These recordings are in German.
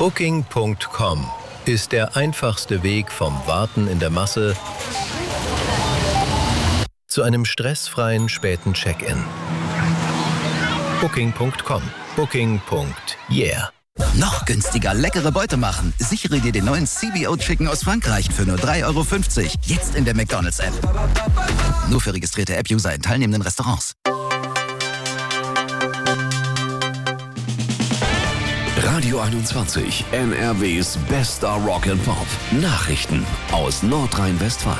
Booking.com ist der einfachste Weg vom Warten in der Masse zu einem stressfreien späten Check-in. Booking.com. Booking.yeah. Noch günstiger leckere Beute machen. Sichere dir den neuen CBO Chicken aus Frankreich für nur 3,50 €. Jetzt in der McDonald's-App. Nur für registrierte App-User in teilnehmenden Restaurants. Radio 21, NRWs bester Rock and Pop. Nachrichten aus Nordrhein-Westfalen.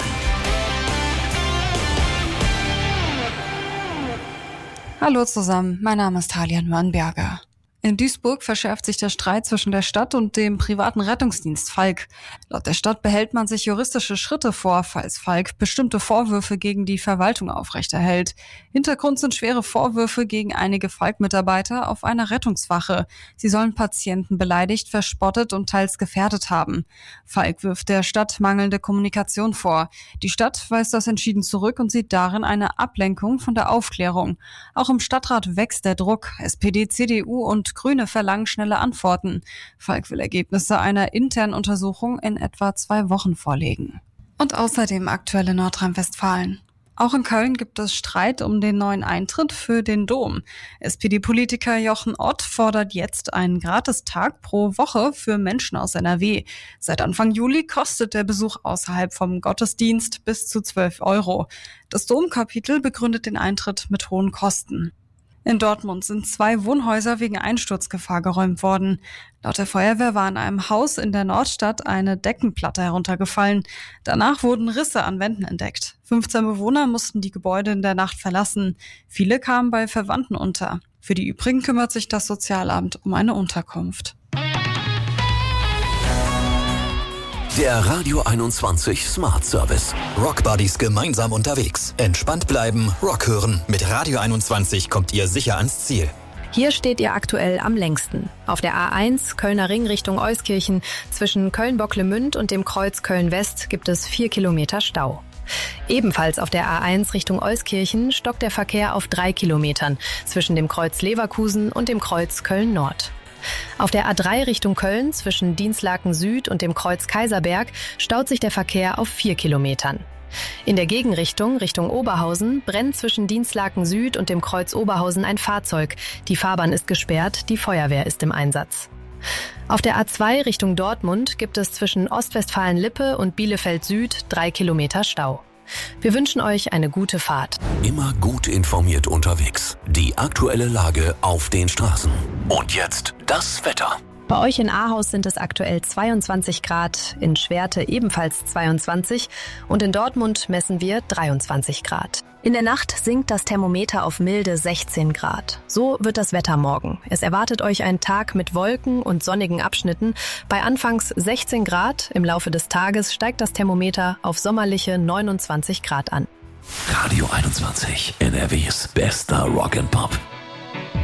Hallo zusammen, mein Name ist Talia Nürnberger. In Duisburg verschärft sich der Streit zwischen der Stadt und dem privaten Rettungsdienst Falk. Laut der Stadt behält man sich juristische Schritte vor, falls Falk bestimmte Vorwürfe gegen die Verwaltung aufrechterhält. Hintergrund sind schwere Vorwürfe gegen einige Falk-Mitarbeiter auf einer Rettungswache. Sie sollen Patienten beleidigt, verspottet und teils gefährdet haben. Falk wirft der Stadt mangelnde Kommunikation vor. Die Stadt weist das entschieden zurück und sieht darin eine Ablenkung von der Aufklärung. Auch im Stadtrat wächst der Druck. SPD, CDU und Grüne verlangen schnelle Antworten. Falk will Ergebnisse einer internen Untersuchung in etwa 2 Wochen vorlegen. Und außerdem aktuelle Nordrhein-Westfalen. Auch in Köln gibt es Streit um den neuen Eintritt für den Dom. SPD-Politiker Jochen Ott fordert jetzt einen Gratistag pro Woche für Menschen aus NRW. Seit Anfang Juli kostet der Besuch außerhalb vom Gottesdienst bis zu 12 €. Das Domkapitel begründet den Eintritt mit hohen Kosten. In Dortmund sind 2 Wohnhäuser wegen Einsturzgefahr geräumt worden. Laut der Feuerwehr war in einem Haus in der Nordstadt eine Deckenplatte heruntergefallen. Danach wurden Risse an Wänden entdeckt. 15 Bewohner mussten die Gebäude in der Nacht verlassen. Viele kamen bei Verwandten unter. Für die übrigen kümmert sich das Sozialamt um eine Unterkunft. Der Radio 21 Smart Service. Rock Buddies gemeinsam unterwegs. Entspannt bleiben, Rock hören. Mit Radio 21 kommt ihr sicher ans Ziel. Hier steht ihr aktuell am längsten. Auf der A1 Kölner Ring Richtung Euskirchen zwischen Köln-Bocklemünd und dem Kreuz Köln-West gibt es 4 Kilometer Stau. Ebenfalls auf der A1 Richtung Euskirchen stockt der Verkehr auf 3 Kilometern zwischen dem Kreuz Leverkusen und dem Kreuz Köln-Nord. Auf der A3 Richtung Köln zwischen Dinslaken Süd und dem Kreuz Kaiserberg staut sich der Verkehr auf 4 Kilometern. In der Gegenrichtung, Richtung Oberhausen, brennt zwischen Dinslaken Süd und dem Kreuz Oberhausen ein Fahrzeug. Die Fahrbahn ist gesperrt, die Feuerwehr ist im Einsatz. Auf der A2 Richtung Dortmund gibt es zwischen Ostwestfalen-Lippe und Bielefeld Süd 3 Kilometer Stau. Wir wünschen euch eine gute Fahrt. Immer gut informiert unterwegs. Die aktuelle Lage auf den Straßen. Und jetzt das Wetter. Bei euch in Ahaus sind es aktuell 22 Grad, in Schwerte ebenfalls 22 und in Dortmund messen wir 23 Grad. In der Nacht sinkt das Thermometer auf milde 16 Grad. So wird das Wetter morgen. Es erwartet euch ein Tag mit Wolken und sonnigen Abschnitten. Bei anfangs 16 Grad, im Laufe des Tages steigt das Thermometer auf sommerliche 29 Grad an. Radio 21, NRWs bester Rock and Pop.